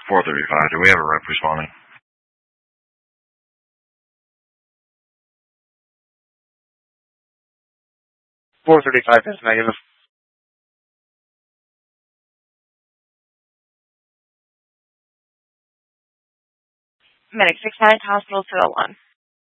435. Do we have a rep responding? 435 is negative. 6 Hospital 201.